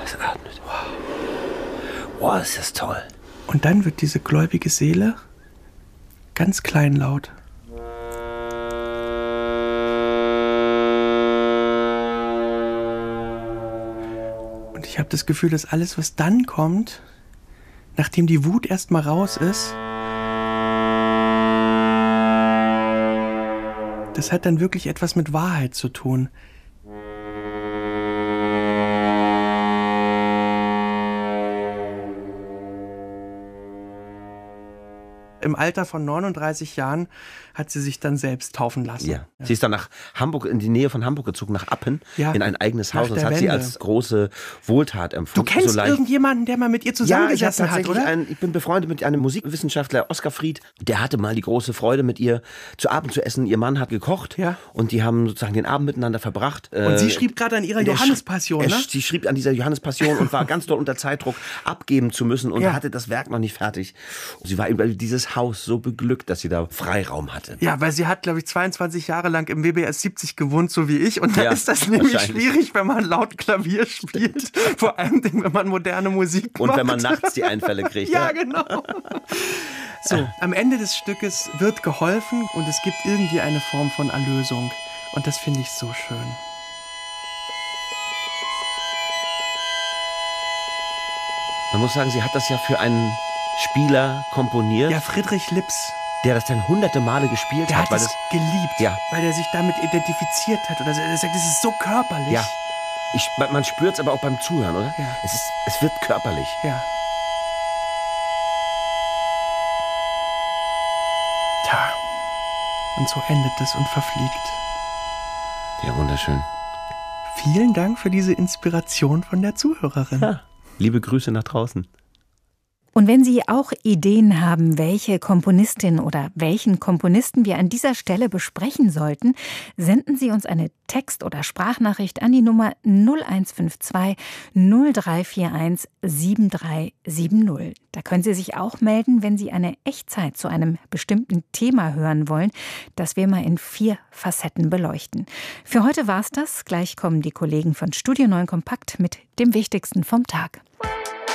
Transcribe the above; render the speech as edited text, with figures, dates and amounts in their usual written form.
Das atmet. Wow, ist das toll. Und dann wird diese gläubige Seele ganz kleinlaut. Und ich habe das Gefühl, dass alles, was dann kommt, nachdem die Wut erstmal raus ist, das hat dann wirklich etwas mit Wahrheit zu tun. Im Alter von 39 Jahren hat sie sich dann selbst taufen lassen. Ja. Sie ist dann nach Hamburg, in die Nähe von Hamburg gezogen, nach Appen, in ein eigenes Haus. Und das hat sie als große Wohltat empfunden. Du kennst irgendjemanden, der mal mit ihr zusammengesessen hat, oder? Ich bin befreundet mit einem Musikwissenschaftler, Oskar Fried. Der hatte mal die große Freude, mit ihr zu Abend zu essen. Ihr Mann hat gekocht und die haben sozusagen den Abend miteinander verbracht. Und sie schrieb gerade an ihrer Johannespassion, ne? Sie schrieb an dieser Johannespassion und war ganz doll unter Zeitdruck, abgeben zu müssen und hatte das Werk noch nicht fertig. Und sie war über dieses Haus so beglückt, dass sie da Freiraum hatte. Ja, weil sie hat, glaube ich, 22 Jahre lang im WBS 70 gewohnt, so wie ich. Und da ist das nämlich schwierig, wenn man laut Klavier spielt. Vor allem, wenn man moderne Musik macht. Und wenn man nachts die Einfälle kriegt. Ja, genau. So, am Ende des Stückes wird geholfen und es gibt irgendwie eine Form von Erlösung. Und das finde ich so schön. Man muss sagen, sie hat das ja für einen Spieler komponiert. Ja, Friedrich Lips. Der das dann hunderte Male gespielt der hat. Der hat es geliebt, weil er sich damit identifiziert hat. Oder er sagt, das ist so körperlich. Ja, man spürt es aber auch beim Zuhören, oder? Ja. Es wird körperlich. Ja. Tja, und so endet es und verfliegt. Ja, wunderschön. Vielen Dank für diese Inspiration von der Zuhörerin. Ja. Liebe Grüße nach draußen. Und wenn Sie auch Ideen haben, welche Komponistin oder welchen Komponisten wir an dieser Stelle besprechen sollten, senden Sie uns eine Text- oder Sprachnachricht an die Nummer 0152 0341 7370. Da können Sie sich auch melden, wenn Sie eine Echtzeit zu einem bestimmten Thema hören wollen, das wir mal in 4 Facetten beleuchten. Für heute war's das. Gleich kommen die Kollegen von Studio 9 Kompakt mit dem Wichtigsten vom Tag.